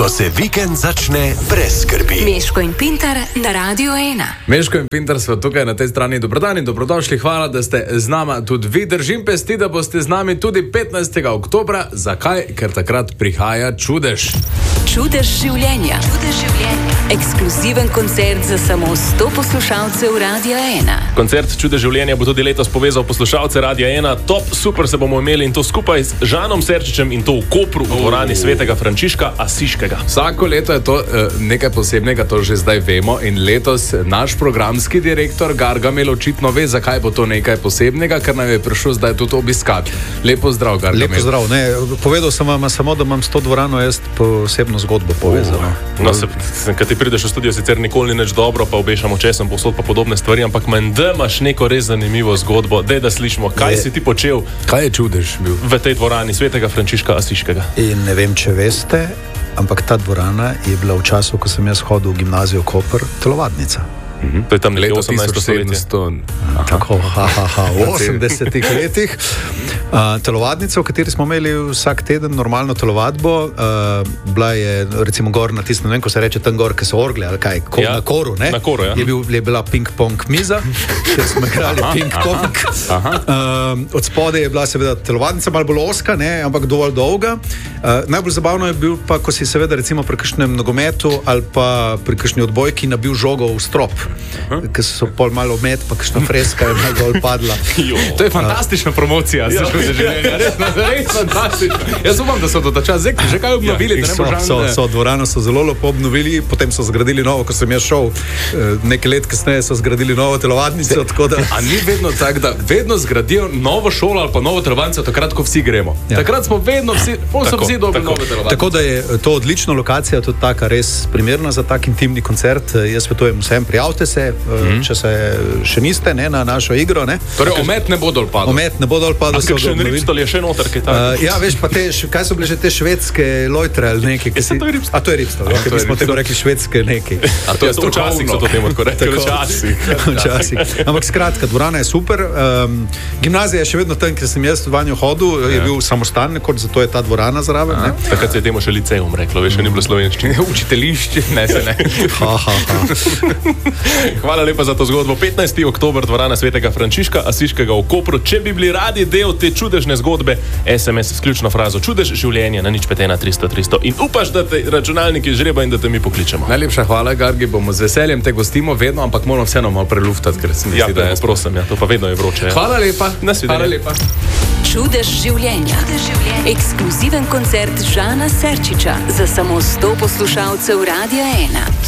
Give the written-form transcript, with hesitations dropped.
ko se vikend začne brez skrbi. Meško in Pintar na Radio 1. Meško in Pintar smo tukaj na tej strani. Dobrodan in dobrodošli. Hvala, da ste z nama tudi vi. Držim pesti, da boste z nami tudi 15. oktobra. Zakaj? Ker takrat prihaja čudež. Čudež življenja. Ekskluziven koncert za samo 100 poslušalcev Radia 1. Koncert Čudež življenja bo tudi letos povezal poslušalce Radia 1. Top, super se bomo imeli in to skupaj z Žanom Serčičem in to v Kopru, v dvorani Svetega Frančiška Asiškega. Vsako leto je to nekaj posebnega, to že zdaj vemo, in letos naš programski direktor Gargamel očitno ve, zakaj bo to nekaj posebnega, ker nam je prišel zdaj tudi obiskat. Lepo zdrav, Gargamel. Lepo zdrav. Povedal sem vam samo, da imam s to dvorano jaz posebno zgodbo povezano. Kad ti prideš v studio, sicer nikoli ni nič dobro, pa obešamo česen, posod pa podobne stvari, ampak menda imaš neko res zanimivo zgodbo. Dej, da slišimo, kaj si ti počel. Kaj je čudež bil? V tej dvorani Svetega Frančiška Asiškega. In ne vem, če veste, ampak ta dvorana je bila v času, ko sem jaz hodil v gimnazijo Koper, telovadnica. To je tam nekje 18. stoletje. Tako, v 80-ih letih. Telovadnica, v kateri smo imeli vsak teden normalno telovadbo, bila je recimo gor na tistem, ne vem, ko se reče tam gor, ki so orgle, ali kaj, na koru, ne? Na koru, ja. Je bila ping-pong miza, kjer smo igrali ping-pong. Od spode je bila seveda telovadnica, malo bolj oska, ne, ampak dovolj dolga. Najbolj zabavno je bil pa, ko si seveda recimo pri kakšnem nogometu ali pa pri kakšni odbojki nabil žogo v strop. Ker so pol malo omet, pa kakšna freska je malo dol padla. To je fantastična promocija. Res fantastična. Jaz upam, da so do ta čas že kaj obnovili. Dvorano so zelo lepo obnovili, potem so zgradili novo, ko sem jaz šel nekaj let kasneje, so zgradili novo telovadnico. A ni vedno tako, da vedno zgradijo novo šolo ali pa novo telovadnico takrat, ko vsi gremo. Takrat smo vedno vsi, so vsi dobili nove telovadnice. Tako da je to odlična lokacija, tudi taka res primerna za tak intimni koncert. Jaz svetujem vsem, prijavite se, če se še niste, ne, na našo igro, ne. Torej, omet ne bo dol padel. Omet ne bo dol padel. A kakšen ripstol je še noter, kaj tako? Ja, veš, pa kaj so bile že te švedske lojtre ali nekaj? A to je ripstol, mi smo temu rekli švedske nekaj. A to je včasih so to temu tako rekli. Včasih. Ampak skratka, dvorana je super. Gimnazija je še vedno tam, ker sem jaz vanjo hodil, je bil samostan nekod, zato je ta dvorana zraven. Takrat se je temu še liceum reklo, veš, ni bilo slovenščine. Učiteljišče, ne se ne. Hvala lepa za to zgodbo. 15. oktober, dvorana Svetega Frančiška Asiškega v Kopru. Če bi bili radi del te čudežne zgodbe, SMS s ključno frazo Čudež življenja na 051 300 300 in upaš, da te računalnik izžreba in da te mi pokličemo. Najlepša hvala, Gargi, bomo z veseljem te gostimo vedno, ampak moramo vseeno malo preluftati, ker se mi zdi, da je prosim, to pa vedno je vroče. Hvala lepa. Hvala lepa. Čudež življenja. Ekskluziven koncert Žana Serčiča za samo 100 poslušalcev Radia 1.